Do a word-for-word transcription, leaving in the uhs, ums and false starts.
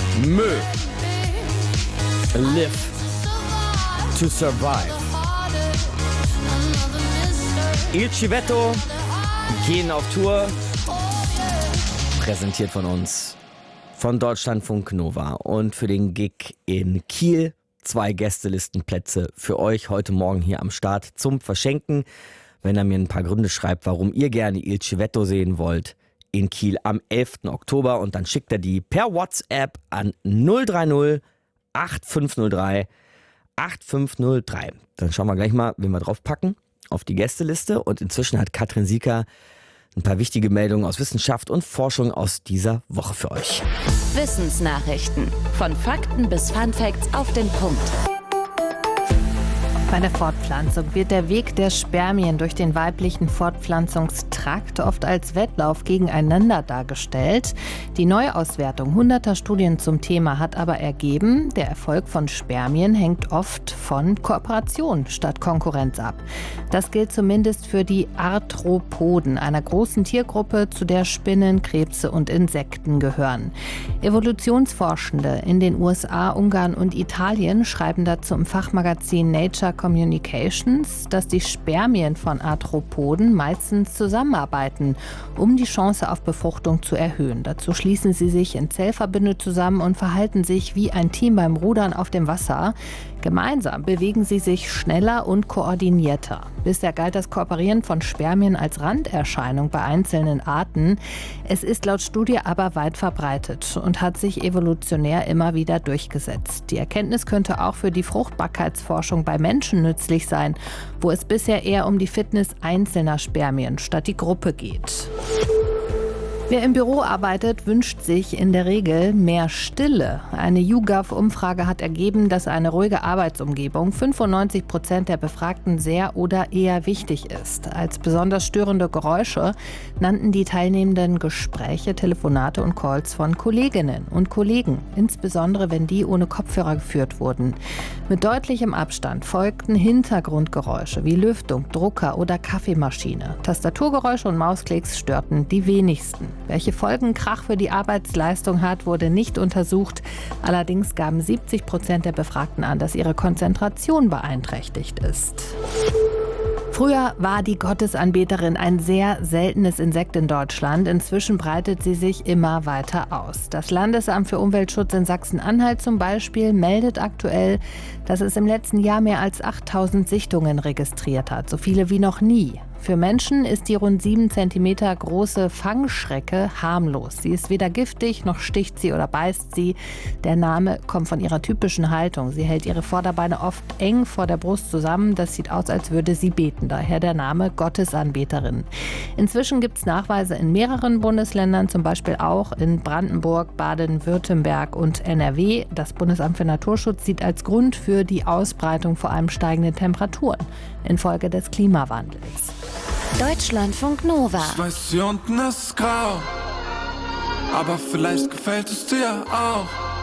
Mö. Live to survive. Il Civetto gehen auf Tour. Präsentiert von uns, von Deutschlandfunk Nova. Und für den Gig in Kiel zwei Gästelistenplätze für euch heute Morgen hier am Start zum Verschenken. Wenn er mir ein paar Gründe schreibt, warum ihr gerne Il Civetto sehen wollt, in Kiel am elften Oktober. Und dann schickt er die per WhatsApp an null drei null acht fünf null drei acht fünf null drei. Dann schauen wir gleich mal, wen wir draufpacken auf die Gästeliste. Und inzwischen hat Katrin Sieker ein paar wichtige Meldungen aus Wissenschaft und Forschung aus dieser Woche für euch. Wissensnachrichten. Von Fakten bis Funfacts auf den Punkt. Bei der Fortpflanzung wird der Weg der Spermien durch den weiblichen Fortpflanzungstrakt oft als Wettlauf gegeneinander dargestellt. Die Neuauswertung hunderter Studien zum Thema hat aber ergeben, der Erfolg von Spermien hängt oft von Kooperation statt Konkurrenz ab. Das gilt zumindest für die Arthropoden, einer großen Tiergruppe, zu der Spinnen, Krebse und Insekten gehören. Evolutionsforschende in den U S A, Ungarn und Italien schreiben dazu im Fachmagazin Nature Communications, dass die Spermien von Arthropoden meistens zusammenarbeiten, um die Chance auf Befruchtung zu erhöhen. Dazu schließen sie sich in Zellverbünde zusammen und verhalten sich wie ein Team beim Rudern auf dem Wasser. Gemeinsam bewegen sie sich schneller und koordinierter. Bisher galt das Kooperieren von Spermien als Randerscheinung bei einzelnen Arten. Es ist laut Studie aber weit verbreitet und hat sich evolutionär immer wieder durchgesetzt. Die Erkenntnis könnte auch für die Fruchtbarkeitsforschung bei Menschen nützlich sein, wo es bisher eher um die Fitness einzelner Spermien statt die Gruppe geht. Wer im Büro arbeitet, wünscht sich in der Regel mehr Stille. Eine YouGov-Umfrage hat ergeben, dass eine ruhige Arbeitsumgebung fünfundneunzig Prozent der Befragten sehr oder eher wichtig ist. Als besonders störende Geräusche nannten die Teilnehmenden Gespräche, Telefonate und Calls von Kolleginnen und Kollegen, insbesondere wenn die ohne Kopfhörer geführt wurden. Mit deutlichem Abstand folgten Hintergrundgeräusche wie Lüftung, Drucker oder Kaffeemaschine. Tastaturgeräusche und Mausklicks störten die wenigsten. Welche Folgen Krach für die Arbeitsleistung hat, wurde nicht untersucht. Allerdings gaben siebzig Prozent der Befragten an, dass ihre Konzentration beeinträchtigt ist. Früher war die Gottesanbeterin ein sehr seltenes Insekt in Deutschland. Inzwischen breitet sie sich immer weiter aus. Das Landesamt für Umweltschutz in Sachsen-Anhalt zum Beispiel meldet aktuell, dass es im letzten Jahr mehr als achttausend Sichtungen registriert hat. So viele wie noch nie. Für Menschen ist die rund sieben Zentimeter große Fangschrecke harmlos. Sie ist weder giftig, noch sticht sie oder beißt sie. Der Name kommt von ihrer typischen Haltung. Sie hält ihre Vorderbeine oft eng vor der Brust zusammen. Das sieht aus, als würde sie beten. Daher der Name Gottesanbeterin. Inzwischen gibt es Nachweise in mehreren Bundesländern, zum Beispiel auch in Brandenburg, Baden-Württemberg und N R W. Das Bundesamt für Naturschutz sieht als Grund für die Ausbreitung vor allem steigende Temperaturen infolge des Klimawandels. Deutschlandfunk Nova. Ich weiß, hier unten ist grau, aber vielleicht gefällt es dir auch.